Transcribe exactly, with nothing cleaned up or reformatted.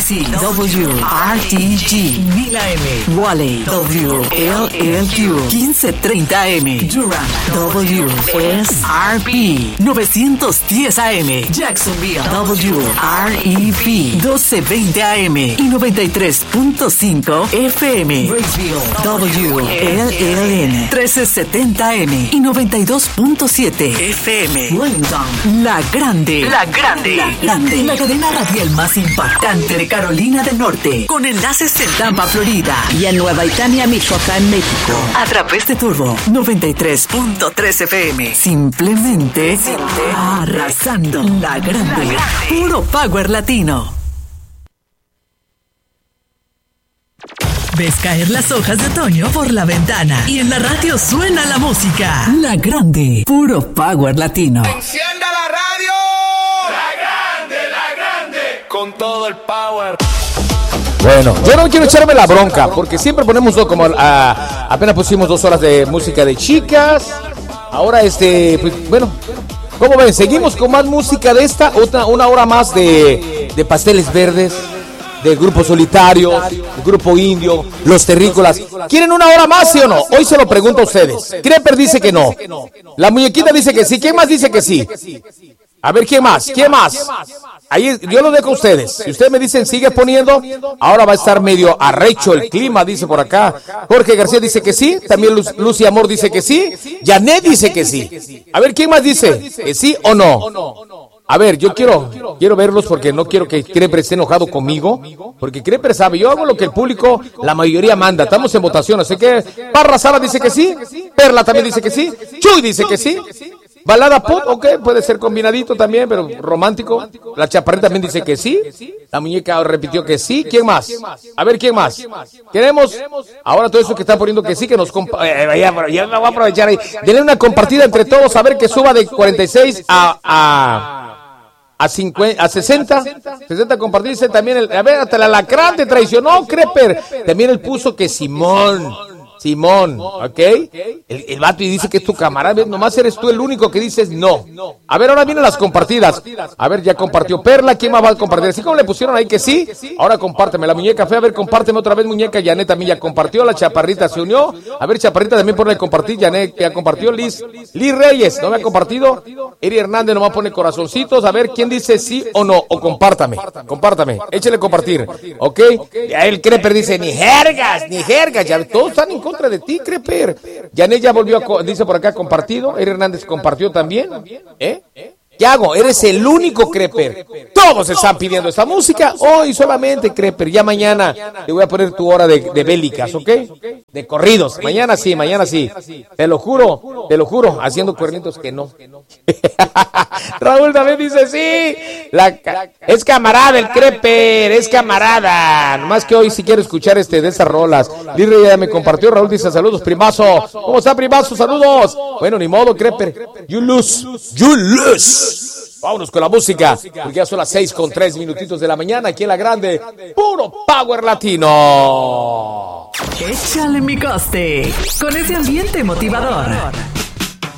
Boise, W R T G, mil A M. Wally, W L L Q, quince treinta A M. Durham, W S R P, novecientos diez A M. Jacksonville, W R E P, doce veinte A M y noventa y tres punto cinco F M. Raceville, W L L N, trece setenta A M y noventa y dos punto siete F M. Wellington, La Grande, La Grande, La Grande, la cadena radial más impactante de Carolina del Norte, con enlaces en Tampa, Florida, y en Nueva Italia, Michoacán, México, a través de Turbo noventa y tres punto tres F M. Simplemente, Simplemente arrasando. La Grande, puro power latino. Ves caer las hojas de otoño por la ventana y en la radio suena la música. La Grande, puro power latino. ¡Encienda la radio! La Grande, la Grande, con todo el power. Bueno, yo no quiero echarme la bronca, porque siempre ponemos como a, apenas pusimos dos horas de música de chicas. Ahora este, pues, bueno, ¿cómo ven? Seguimos con más música de esta, otra, una hora más de, de Pasteles Verdes, del Grupo Solitario, del Grupo Indio, Los Terrícolas. ¿Quieren una hora más, sí o no? Hoy se lo pregunto a ustedes. Creper dice que no. La muñequita dice que sí. ¿Quién más dice que sí? A ver, ¿quién más? ¿Quién más? Ahí yo lo dejo a ustedes. Si ustedes me dicen sigue poniendo, ahora va a estar medio arrecho el clima, dice por acá. Jorge García dice que sí. También Luz, Lucy Amor dice que sí. Janet dice que sí. A ver, ¿quién más dice? ¿Que sí o no? A ver, yo quiero quiero verlos porque no quiero que Creper esté enojado conmigo, porque Creper sabe, yo hago lo que el público, la mayoría manda, estamos en votación, así que Parra Sala dice que sí, Perla también dice que sí, Chuy dice que sí, Balada Pop, ok, puede ser combinadito también, pero romántico, la Chaparrita también dice que sí, la muñeca repitió que sí, ¿quién más? A ver, ¿quién más? Queremos, ahora todo eso que están poniendo que sí, que nos compa... Eh, ya, ya me voy a aprovechar ahí, denle una compartida entre todos, a ver que suba de cuarenta y seis a... a A cincuenta, a sesenta, sesenta compartirse también el, a ver, hasta el Alacrán te traicionó, Creper. También él puso que Simón, Simón, ¿ok? El, el vato y dice que es tu camarada, nomás eres tú el único que dices no. A ver, ahora vienen las compartidas. A ver, ya compartió Perla, ¿quién más va a compartir? Así como le pusieron ahí que sí, ahora compárteme. La muñeca fea, a ver, compárteme otra vez, muñeca. Janet también ya compartió, la Chaparrita se unió. A ver, Chaparrita también pone compartir, Janet ya compartió, Liz, Liz Reyes, ¿no me ha compartido? Eri Hernández nomás pone corazoncitos. A ver, ¿quién dice sí o no? O compártame, compártame, échale compartir, ¿ok? Ya el Creper dice, ni jergas, ni jergas, ya todos están en contra de ti, Creper. Janet ya volvió a, dice por acá, compartido. Eri Hernández compartió también, ¿eh? ¿Qué hago? Eres el único, Creper. Todos están pidiendo esta música. Hoy solamente, Creper. Ya mañana te voy a poner tu hora de, de bélicas, ¿ok? De corridos. Mañana sí, mañana sí. Te lo juro, te lo juro. Haciendo cuernitos que no. Raúl también dice sí. La, es camarada el Creper, es camarada. Nomás que hoy si quiero escuchar este de esas rolas. Lirre ya me compartió. Raúl dice saludos, primazo. ¿Cómo está, primazo? Saludos. Bueno, ni modo, Creper. You lose. You lose. Vámonos con la música, porque ya son las seis con tres minutitos de la mañana aquí en La Grande, puro power latino. Échale mi coste, con ese ambiente motivador.